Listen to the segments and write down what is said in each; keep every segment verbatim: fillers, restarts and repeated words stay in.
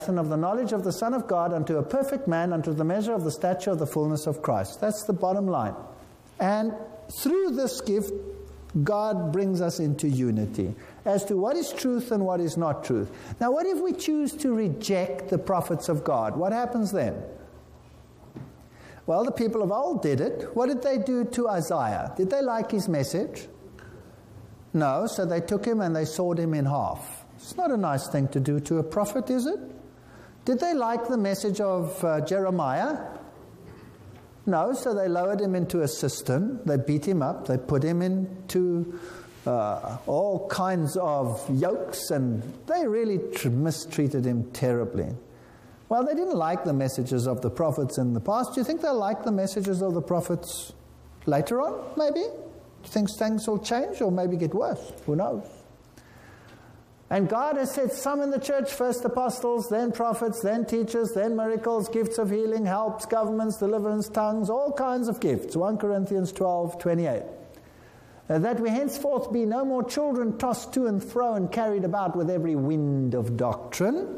and of the knowledge of the Son of God unto a perfect man, unto the measure of the stature of the fullness of Christ. That's the bottom line. And through this gift, God brings us into unity as to what is truth and what is not truth. Now, what if we choose to reject the prophets of God? What happens then? Well, the people of old did it. What did they do to Isaiah? Did they like his message? No, so they took him and they sawed him in half. It's not a nice thing to do to a prophet, is it? Did they like the message of uh, Jeremiah? No, so they lowered him into a cistern, they beat him up, they put him into uh, all kinds of yokes, and they really tr- mistreated him terribly. Well, they didn't like the messages of the prophets in the past. Do you think they'll like the messages of the prophets later on, maybe? Do you think things will change or maybe get worse? Who knows? And God has set some in the church, first apostles, then prophets, then teachers, then miracles, gifts of healing, helps, governments, deliverance, tongues, all kinds of gifts. First Corinthians twelve twenty-eight. Uh, that we henceforth be no more children tossed to and fro and carried about with every wind of doctrine,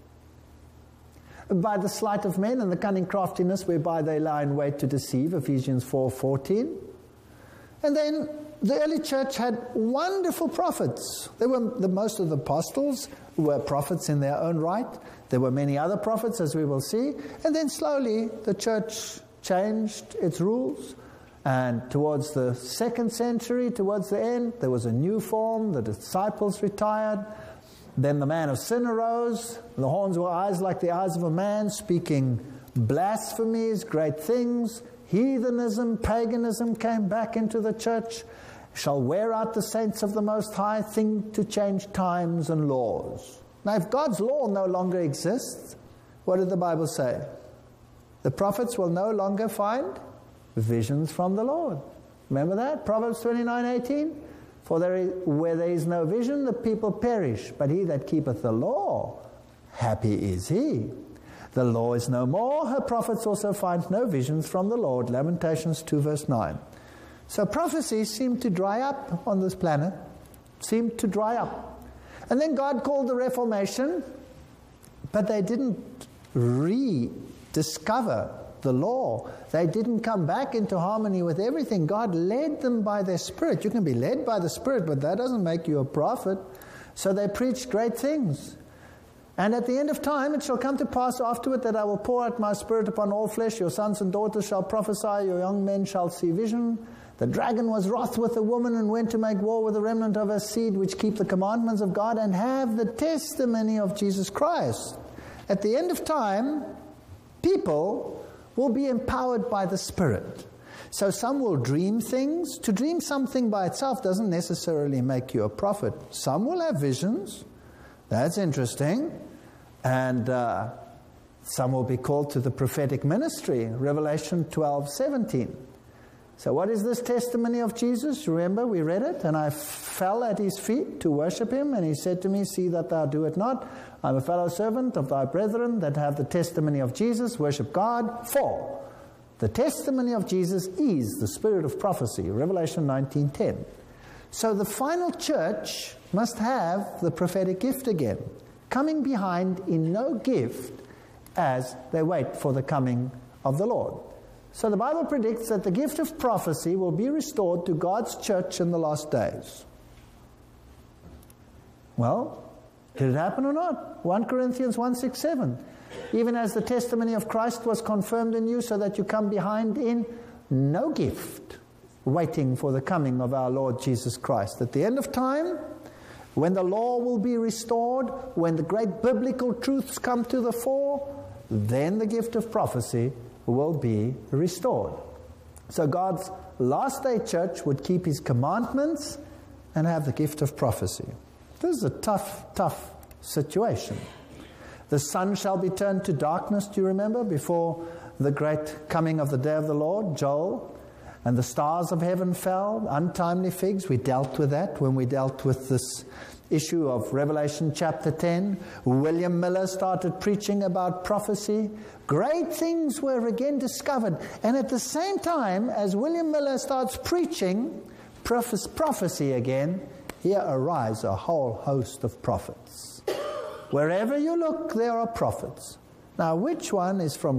by the sleight of men and the cunning craftiness whereby they lie in wait to deceive, Ephesians four fourteen. And then the early church had wonderful prophets. There were the most of the apostles were prophets in their own right. There were many other prophets, as we will see. And then slowly the church changed its rules. And towards the second century, towards the end, there was a new form. The disciples retired. Then the man of sin arose. The horns were eyes like the eyes of a man, speaking blasphemies, great things. Heathenism, paganism came back into the church. Shall wear out the saints of the Most High, think to change times and laws. Now, if God's law no longer exists, what did the Bible say? The prophets will no longer find visions from the Lord. Remember that? Proverbs twenty-nine eighteen. For there is, where there is no vision, the people perish. But he that keepeth the law, happy is he. The law is no more. Her prophets also find no visions from the Lord. Lamentations two verse nine. So prophecies seem to dry up on this planet. Seem to dry up. And then God called the Reformation, but they didn't rediscover the law. They didn't come back into harmony with everything. God led them by their Spirit. You can be led by the Spirit, but that doesn't make you a prophet. So they preached great things. And at the end of time, it shall come to pass afterward that I will pour out my Spirit upon all flesh. Your sons and daughters shall prophesy. Your young men shall see vision. The dragon was wroth with the woman and went to make war with the remnant of her seed, which keep the commandments of God and have the testimony of Jesus Christ. At the end of time, people will be empowered by the Spirit. So some will dream things. To dream something by itself doesn't necessarily make you a prophet. Some will have visions. That's interesting. And uh, some will be called to the prophetic ministry. Revelation twelve seventeen. So what is this testimony of Jesus? Remember, we read it. And I fell at his feet to worship him. And he said to me, see that thou do it not. I'm a fellow servant of thy brethren that have the testimony of Jesus. Worship God. For the testimony of Jesus is the spirit of prophecy. Revelation nineteen ten. So the final church must have the prophetic gift again, coming behind in no gift as they wait for the coming of the Lord. So the Bible predicts that the gift of prophecy will be restored to God's church in the last days. Well, did it happen or not? First Corinthians one six seven. Even as the testimony of Christ was confirmed in you, so that you come behind in no gift, waiting for the coming of our Lord Jesus Christ. At the end of time, when the law will be restored, when the great biblical truths come to the fore, then the gift of prophecy will be restored. So God's last day church would keep his commandments and have the gift of prophecy. This is a tough, tough situation. The sun shall be turned to darkness, do you remember, before the great coming of the day of the Lord, Joel? And the stars of heaven fell, untimely figs. We dealt with that when we dealt with this issue of Revelation chapter ten. William Miller started preaching about prophecy. Great things were again discovered. And at the same time, as William Miller starts preaching prophecy again, here arise a whole host of prophets. Wherever you look, there are prophets. Now, which one is from